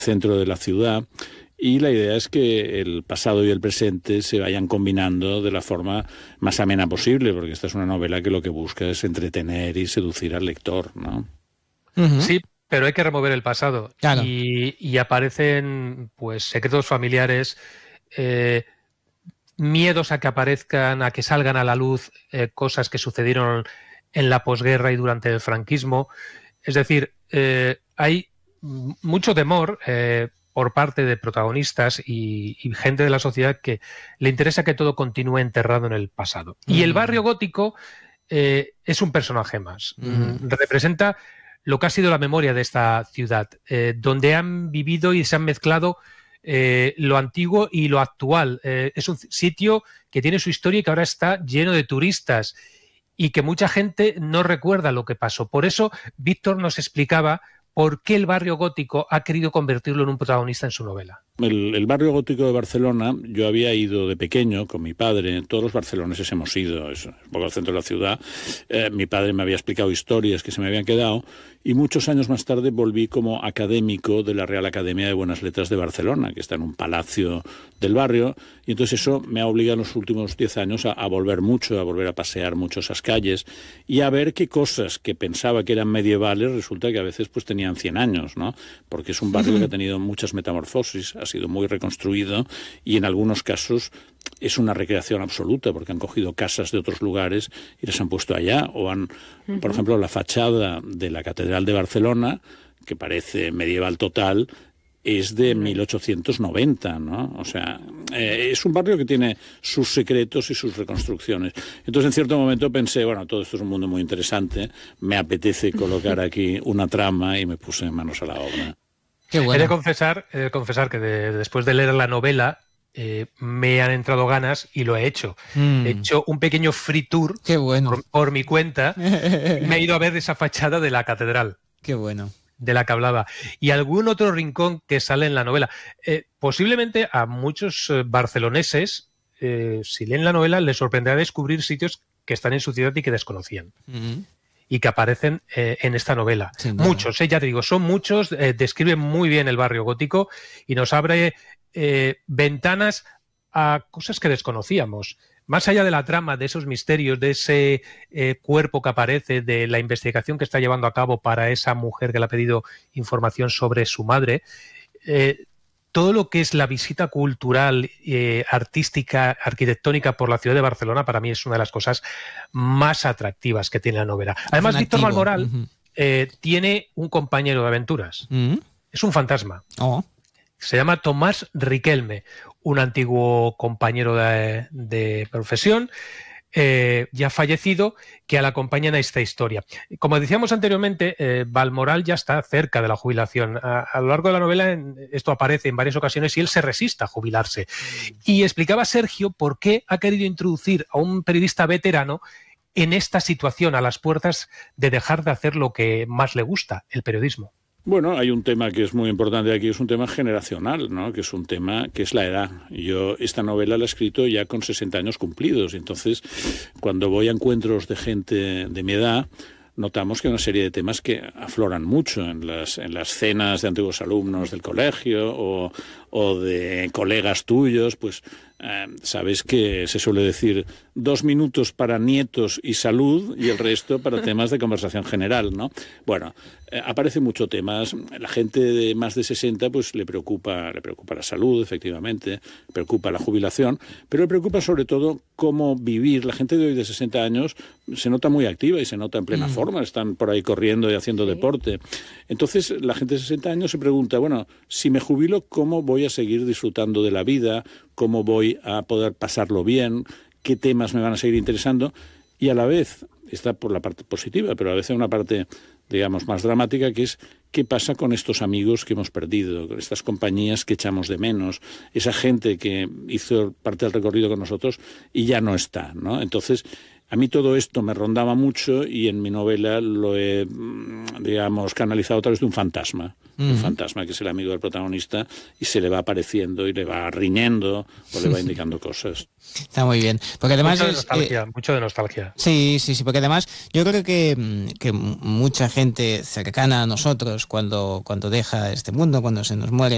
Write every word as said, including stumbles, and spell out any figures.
centro de la ciudad. Y la idea es que el pasado y el presente se vayan combinando de la forma más amena posible, porque esta es una novela que lo que busca es entretener y seducir al lector, ¿no? Uh-huh. Sí, pero hay que remover el pasado. Claro. Y, y aparecen pues secretos familiares, eh, miedos a que aparezcan, a que salgan a la luz eh, cosas que sucedieron en la posguerra y durante el franquismo. Es decir, eh, hay mucho temor eh, por parte de protagonistas y, y gente de la sociedad que le interesa que todo continúe enterrado en el pasado. Mm. Y el barrio gótico eh, es un personaje más. Mm. Representa lo que ha sido la memoria de esta ciudad, eh, donde han vivido y se han mezclado eh, lo antiguo y lo actual. Eh, es un sitio que tiene su historia y que ahora está lleno de turistas y que mucha gente no recuerda lo que pasó. Por eso Víctor nos explicaba por qué el barrio gótico ha querido convertirlo en un protagonista en su novela. El, el barrio gótico de Barcelona, yo había ido de pequeño con mi padre, todos los barceloneses hemos ido, es un poco al centro de la ciudad, eh, mi padre me había explicado historias que se me habían quedado, y muchos años más tarde volví como académico de la Real Academia de Buenas Letras de Barcelona, que está en un palacio del barrio, y entonces eso me ha obligado en los últimos diez años a, a volver mucho, a volver a pasear mucho esas calles, y a ver qué cosas que pensaba que eran medievales, resulta que a veces pues tenían cien años, ¿no? Porque es un barrio que ha tenido muchas metamorfosis, ha sido muy reconstruido y en algunos casos es una recreación absoluta porque han cogido casas de otros lugares y las han puesto allá o han, uh-huh. por ejemplo, la fachada de la Catedral de Barcelona, que parece medieval total, es de mil ochocientos noventa, ¿no? O sea, eh, es un barrio que tiene sus secretos y sus reconstrucciones. Entonces, en cierto momento pensé, bueno, todo esto es un mundo muy interesante, me apetece colocar aquí una trama y me puse manos a la obra. Qué bueno. He de confesar, he de confesar que de, después de leer la novela eh, me han entrado ganas y lo he hecho. Mm. He hecho un pequeño free tour. Qué bueno. por, por mi cuenta. Me he ido a ver esa fachada de la catedral. Qué bueno. De la que hablaba. Y algún otro rincón que sale en la novela. Eh, posiblemente a muchos eh, barceloneses, eh, si leen la novela, les sorprenderá descubrir sitios que están en su ciudad y que desconocían. Mm. Y que aparecen eh, en esta novela. Sí, muchos, eh, ya te digo, son muchos, eh, describen muy bien el barrio gótico y nos abre eh, ventanas a cosas que desconocíamos. Más allá de la trama, de esos misterios, de ese eh, cuerpo que aparece, de la investigación que está llevando a cabo para esa mujer que le ha pedido información sobre su madre, eh, todo lo que es la visita cultural, eh, artística, arquitectónica por la ciudad de Barcelona, para mí es una de las cosas más atractivas que tiene la novela. Además, Víctor Malmoral uh-huh. eh, tiene un compañero de aventuras. Uh-huh. Es un fantasma. Oh. Se llama Tomás Riquelme, un antiguo compañero de, de profesión, eh, ya fallecido, que la acompaña en esta historia. Como decíamos anteriormente, eh, Balmoral ya está cerca de la jubilación. A, a lo largo de la novela en, esto aparece en varias ocasiones y él se resiste a jubilarse. Y explicaba Sergio por qué ha querido introducir a un periodista veterano en esta situación, a las puertas de dejar de hacer lo que más le gusta, el periodismo. Bueno, hay un tema que es muy importante aquí, es un tema generacional, ¿no? Que es un tema que es la edad. Yo esta novela la he escrito ya con sesenta años cumplidos, entonces cuando voy a encuentros de gente de mi edad, notamos que hay una serie de temas que afloran mucho en las, en las cenas de antiguos alumnos del colegio o, o de colegas tuyos, pues eh, sabes que se suele decir dos minutos para nietos y salud y el resto para temas de conversación general, ¿no? Bueno, eh, aparece mucho temas. La gente de más de sesenta pues le preocupa, le preocupa la salud, efectivamente, le preocupa la jubilación, pero le preocupa sobre todo cómo vivir. La gente de hoy de sesenta años se nota muy activa y se nota en plena mm. forma, están por ahí corriendo y haciendo sí. deporte. Entonces la gente de sesenta años se pregunta, bueno, si me jubilo, ¿cómo voy a seguir disfrutando de la vida? ¿Cómo voy a poder pasarlo bien? ¿Qué temas me van a seguir interesando? Y a la vez, está por la parte positiva, pero a veces una parte, digamos, más dramática, que es qué pasa con estos amigos que hemos perdido, con estas compañías que echamos de menos, esa gente que hizo parte del recorrido con nosotros y ya no está, ¿no? Entonces, a mí todo esto me rondaba mucho y en mi novela lo he, digamos, canalizado a través de un fantasma. Uh-huh. Un fantasma que es el amigo del protagonista y se le va apareciendo y le va riñendo o le va indicando cosas. Está muy bien. Porque además mucho de es, nostalgia, eh, mucho de nostalgia. Sí, sí, sí, porque además yo creo que, que mucha gente cercana a nosotros cuando, cuando deja este mundo, cuando se nos muere,